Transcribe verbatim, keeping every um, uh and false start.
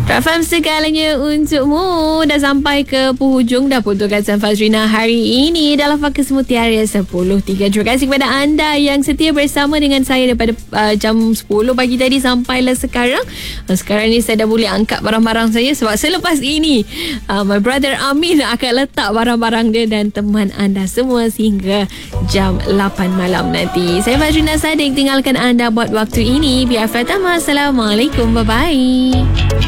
Rafam segalanya untukmu. Dah sampai ke penghujung dah Podcastan Fazrina hari ini dalam Fokus Mutiara sepuluh tiga. Terima kasih kepada anda yang setia bersama dengan saya daripada uh, jam sepuluh pagi tadi sampailah sekarang. Uh, sekarang ni saya dah boleh angkat barang-barang saya sebab selepas ini uh, my brother Amin akan letak barang-barang dia dan teman anda semua sehingga jam lapan malam nanti. Saya Fazrina Sadiq tinggalkan anda buat waktu ini. Biar Fatama. Assalamualaikum. Bye-bye.